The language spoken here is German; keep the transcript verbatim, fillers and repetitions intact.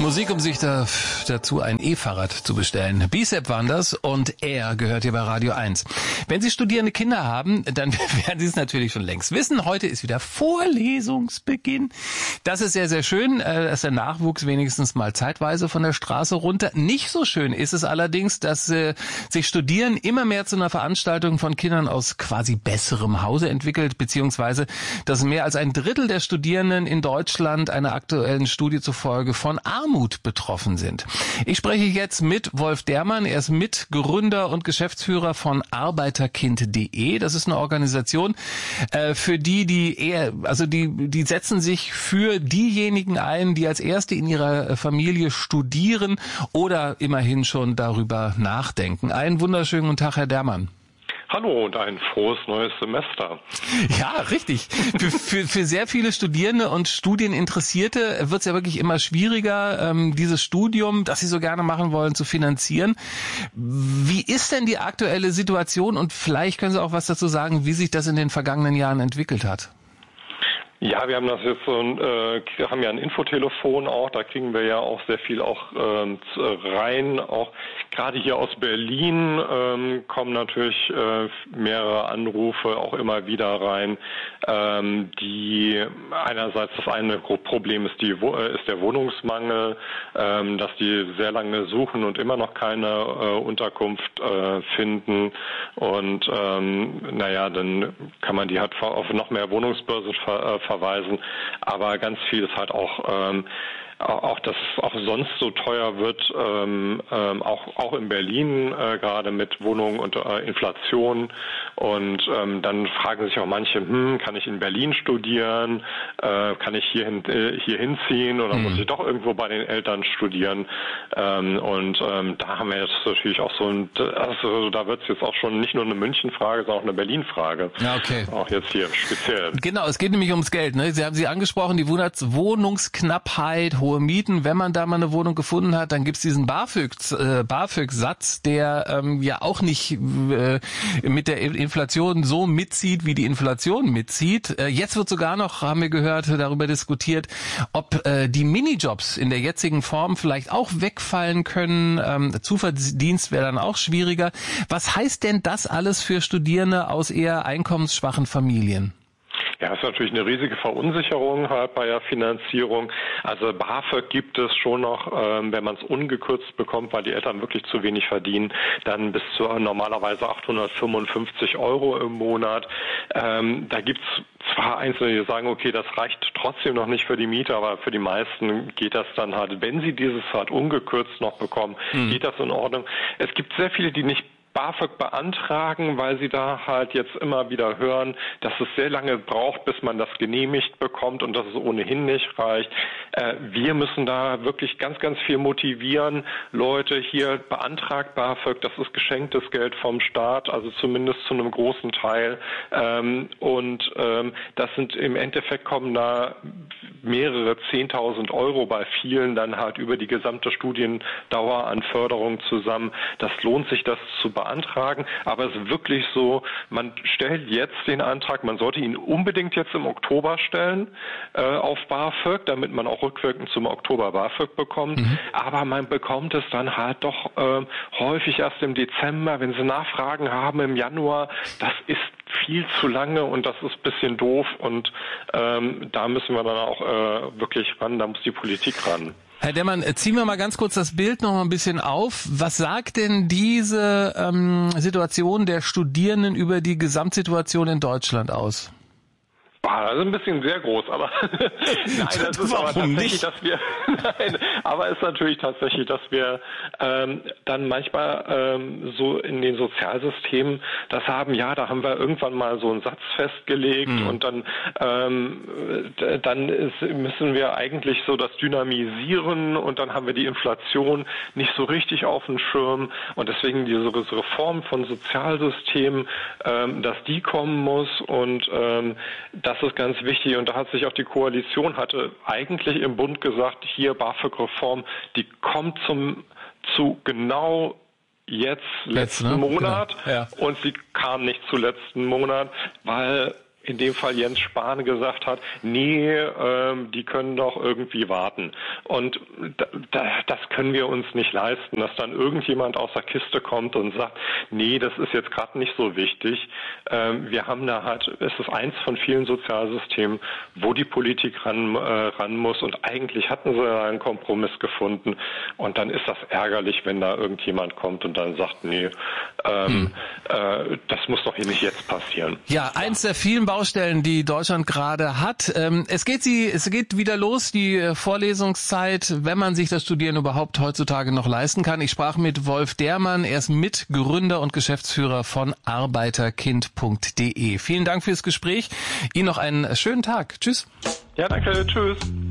Musik, um sich da, dazu ein E-Fahrrad zu bestellen. Bicep waren das und er gehört hier bei Radio eins. Wenn Sie studierende Kinder haben, dann werden Sie es natürlich schon längst wissen. Heute ist wieder Vorlesungsbeginn. Das ist sehr, sehr schön, dass der Nachwuchs wenigstens mal zeitweise von der Straße runter. Nicht so schön ist es allerdings, dass äh, sich Studieren immer mehr zu einer Veranstaltung von Kindern aus quasi besserem Hause entwickelt, beziehungsweise dass mehr als ein Drittel der Studierenden in Deutschland einer aktuellen Studie zufolge von Armut betroffen sind. Ich spreche jetzt mit Wolf Dermann. Er ist Mitgründer und Geschäftsführer von Arbeiterkind punkt de. Das ist eine Organisation, äh, für die, die eher, also die, die setzen sich für diejenigen ein, die als Erste in ihrer Familie studieren oder immerhin schon darüber nachdenken. Einen wunderschönen guten Tag, Herr Dermann. Hallo und ein frohes neues Semester. Ja, richtig. Für, für, für sehr viele Studierende und Studieninteressierte wird es ja wirklich immer schwieriger, ähm, dieses Studium, das sie so gerne machen wollen, zu finanzieren. Wie ist denn die aktuelle Situation und vielleicht können Sie auch was dazu sagen, wie sich das in den vergangenen Jahren entwickelt hat? Ja, wir haben das jetzt so ein, äh, haben ja ein Infotelefon auch, da kriegen wir ja auch sehr viel auch ähm, rein, auch gerade hier aus Berlin ähm, kommen natürlich äh, mehrere Anrufe auch immer wieder rein, ähm, die einerseits das eine Problem ist, die ist der Wohnungsmangel, ähm, dass die sehr lange suchen und immer noch keine äh, Unterkunft äh, finden und ähm, naja, dann kann man die halt auf noch mehr Wohnungsbörse ver, äh, verweisen, aber ganz viel ist halt auch ähm, auch, dass es auch sonst so teuer wird, ähm, ähm, auch auch in Berlin äh, gerade mit Wohnungen und äh, Inflation und ähm, dann fragen sich auch manche, hm, kann ich in Berlin studieren, äh, kann ich hier hin, äh, hier hinziehen oder mhm. muss ich doch irgendwo bei den Eltern studieren ähm, und ähm, da haben wir jetzt natürlich auch so ein, also da wird es jetzt auch schon nicht nur eine München-Frage, sondern auch eine Berlin-Frage. Ja, okay. Auch jetzt hier speziell. Genau, es geht nämlich ums Geld, ne? Sie haben sie angesprochen, die Wohnungsknappheit, hohe Mieten. Wenn man da mal eine Wohnung gefunden hat, dann gibt's diesen BAföG, äh, BAföG-Satz, der ähm, ja auch nicht äh, mit der Inflation so mitzieht, wie die Inflation mitzieht. Äh, jetzt wird sogar noch, haben wir gehört, darüber diskutiert, ob äh, die Minijobs in der jetzigen Form vielleicht auch wegfallen können. Ähm, Zuverdienst wäre dann auch schwieriger. Was heißt denn das alles für Studierende aus eher einkommensschwachen Familien? Ja, es ist natürlich eine riesige Verunsicherung halt bei der Finanzierung. Also BAföG gibt es schon noch, ähm, wenn man es ungekürzt bekommt, weil die Eltern wirklich zu wenig verdienen, dann bis zu normalerweise achthundertfünfundfünfzig Euro im Monat. Ähm, da gibt's zwar Einzelne, die sagen, okay, das reicht trotzdem noch nicht für die Miete, aber für die meisten geht das dann halt, wenn sie dieses halt ungekürzt noch bekommen, mhm. geht das in Ordnung. Es gibt sehr viele, die nicht BAföG beantragen, weil sie da halt jetzt immer wieder hören, dass es sehr lange braucht, bis man das genehmigt bekommt und dass es ohnehin nicht reicht. Äh, wir müssen da wirklich ganz, ganz viel motivieren. Leute, hier beantragt BAföG, das ist geschenktes Geld vom Staat, also zumindest zu einem großen Teil. Ähm, und ähm, das sind im Endeffekt kommen da mehrere zehntausend Euro bei vielen dann halt über die gesamte Studiendauer an Förderung zusammen. Das lohnt sich, das zu beantragen. beantragen, aber es ist wirklich so, man stellt jetzt den Antrag, man sollte ihn unbedingt jetzt im Oktober stellen äh, auf BAföG, damit man auch rückwirkend zum Oktober BAföG bekommt, mhm. aber man bekommt es dann halt doch äh, häufig erst im Dezember, wenn Sie Nachfragen haben im Januar, das ist viel zu lange und das ist ein bisschen doof und ähm, da müssen wir dann auch äh, wirklich ran, da muss die Politik ran. Herr Dermann, ziehen wir mal ganz kurz das Bild noch mal ein bisschen auf. Was sagt denn diese ähm, Situation der Studierenden über die Gesamtsituation in Deutschland aus? Das ist ein bisschen sehr groß, aber nein, das ist aber tatsächlich, nicht? dass wir nein, aber es ist natürlich tatsächlich, dass wir ähm, dann manchmal ähm, so in den Sozialsystemen das haben, ja, da haben wir irgendwann mal so einen Satz festgelegt mhm. und dann ähm, dann ist, müssen wir eigentlich so das dynamisieren und dann haben wir die Inflation nicht so richtig auf dem Schirm und deswegen diese Reform von Sozialsystemen, ähm, dass die kommen muss und ähm, das ist ganz wichtig und da hat sich auch die Koalition, hatte eigentlich im Bund gesagt, hier BAföG-Reform, die kommt zum zu genau jetzt, letzten Letzt, ne? Monat genau. ja. und sie kam nicht zu letzten Monat, weil in dem Fall Jens Spahn gesagt hat, nee, ähm, die können doch irgendwie warten. Und da, da, das können wir uns nicht leisten, dass dann irgendjemand aus der Kiste kommt und sagt, nee, das ist jetzt gerade nicht so wichtig. Ähm, wir haben da halt, es ist eins von vielen Sozialsystemen, wo die Politik ran, äh, ran muss, und eigentlich hatten sie einen Kompromiss gefunden, und dann ist das ärgerlich, wenn da irgendjemand kommt und dann sagt, nee, ähm, hm. äh, das muss doch hier nicht jetzt passieren. Ja, eins der vielen Baustellen, die Deutschland gerade hat. Es geht sie, es geht wieder los, die Vorlesungszeit, wenn man sich das Studieren überhaupt heutzutage noch leisten kann. Ich sprach mit Wolf Dehrmann, er ist Mitgründer und Geschäftsführer von arbeiterkind punkt de. Vielen Dank fürs Gespräch. Ihnen noch einen schönen Tag. Tschüss. Ja, danke. Tschüss.